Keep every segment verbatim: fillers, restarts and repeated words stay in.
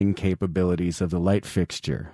capabilities of the light fixture?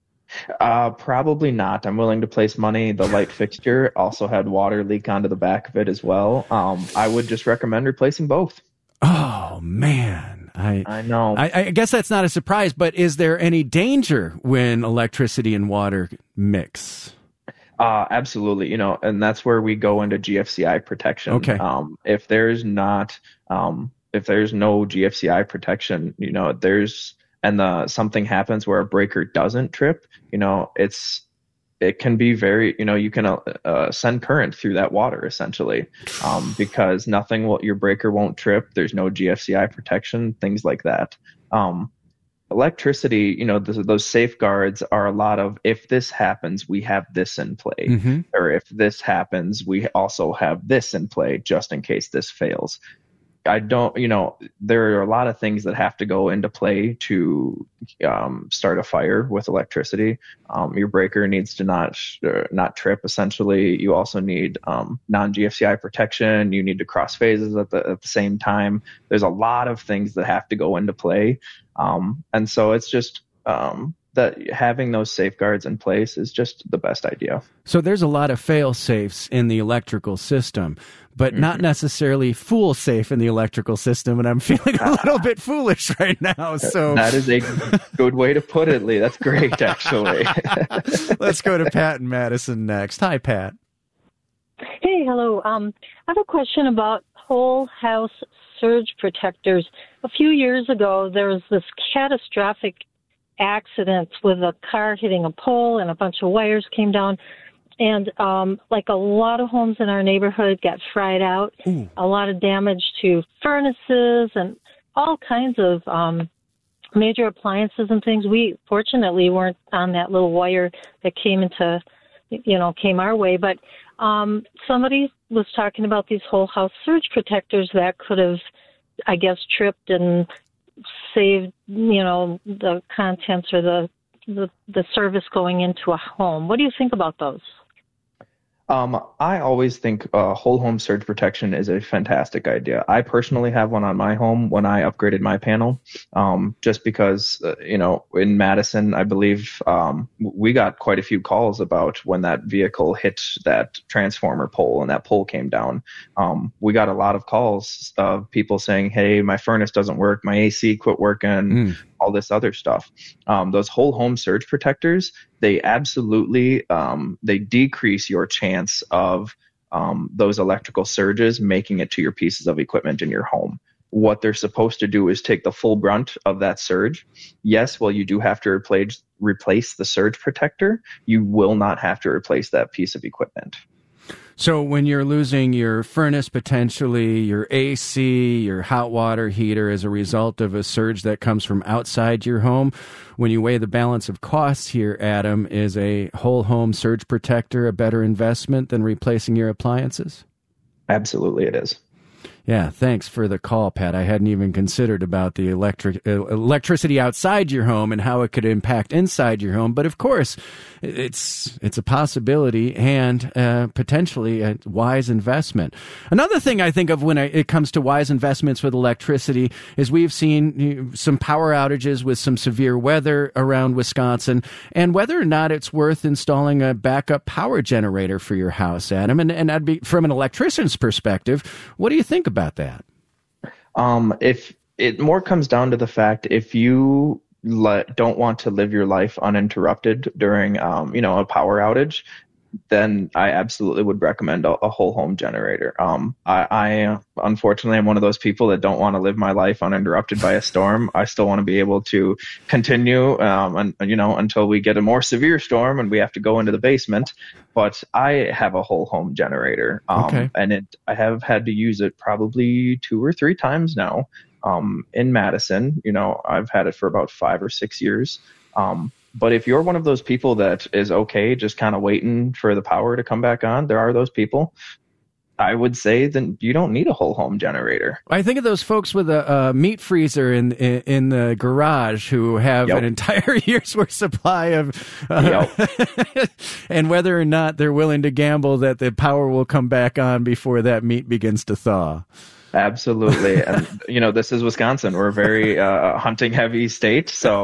Uh, probably not. I'm willing to place money. The light fixture also had water leak onto the back of it as well. Um, I would just recommend replacing both. Oh, man. I, I know. I, I guess that's not a surprise, but is there any danger when electricity and water mix? Uh, absolutely. You know, and that's where we go into G F C I protection. Okay. Um, if there's not, um, if there's no G F C I protection, you know, there's, and the, something happens where a breaker doesn't trip, you know, it's, it can be very, you know, you can uh, uh, send current through that water essentially, um, because nothing will, your breaker won't trip. There's no G F C I protection, things like that. Um, electricity, you know, those, those safeguards are a lot of, if this happens, we have this in play, mm-hmm. or if this happens, we also have this in play just in case this fails. I don't, you know, there are a lot of things that have to go into play to um, start a fire with electricity. Um, your breaker needs to not uh, not trip. Essentially, you also need um, non-G F C I protection. You need to cross phases at the at the same time. There's a lot of things that have to go into play, um, and so it's just um, that having those safeguards in place is just the best idea. So there's a lot of fail-safes in the electrical system, but mm-hmm. not necessarily fool-safe in the electrical system, and I'm feeling a little bit foolish right now. So that is a good way to put it, Lee. That's great, actually. Let's go to Pat in Madison next. Hi, Pat. Hey, hello. Um, I have a question about whole house surge protectors. A few years ago, there was this catastrophic accident with a car hitting a pole and a bunch of wires came down. And um, like a lot of homes in our neighborhood got fried out, Ooh. A lot of damage to furnaces and all kinds of um, major appliances and things. We fortunately weren't on that little wire that came into, you know, came our way. But um, somebody was talking about these whole house surge protectors that could have, I guess, tripped and saved, you know, the contents or the, the, the service going into a home. What do you think about those? Um, I always think uh, whole home surge protection is a fantastic idea. I personally have one on my home when I upgraded my panel, um, just because, uh, you know, in Madison, I believe um, we got quite a few calls about when that vehicle hit that transformer pole and that pole came down. Um, we got a lot of calls of people saying, hey, my furnace doesn't work, my A C quit working, mm. all this other stuff. Um, those whole home surge protectors, they absolutely, um, they decrease your chance of um, those electrical surges making it to your pieces of equipment in your home. What they're supposed to do is take the full brunt of that surge. Yes, well, you do have to replace, replace the surge protector. You will not have to replace that piece of equipment. So when you're losing your furnace, potentially your A C, your hot water heater as a result of a surge that comes from outside your home, when you weigh the balance of costs here, Adam, is a whole home surge protector a better investment than replacing your appliances? Absolutely it is. Yeah, thanks for the call, Pat. I hadn't even considered about the electric uh, electricity outside your home and how it could impact inside your home. But of course, it's it's a possibility and uh, potentially a wise investment. Another thing I think of when I, it comes to wise investments with electricity is we've seen you know, some power outages with some severe weather around Wisconsin, and whether or not it's worth installing a backup power generator for your house, Adam. And, and I'd be, from an electrician's perspective, what do you think about about that? Um, if it more comes down to the fact, if you let, don't want to live your life uninterrupted during, um, you know, a power outage, then I absolutely would recommend a, a whole home generator. Um, I, I unfortunately am one of those people that don't want to live my life uninterrupted by a storm. I still want to be able to continue, um, and you know, until we get a more severe storm and we have to go into the basement. But I have a whole home generator, um, okay. and it I have had to use it probably two or three times now. Um, in Madison, you know, I've had it for about five or six years. Um, But if you're one of those people that is okay just kind of waiting for the power to come back on, there are those people, I would say then you don't need a whole home generator. I think of those folks with a, a meat freezer in, in in the garage who have yep. an entire year's worth supply of, uh, yep. and whether or not they're willing to gamble that the power will come back on before that meat begins to thaw. Absolutely. And, you know, this is Wisconsin. We're a very uh, hunting heavy state. So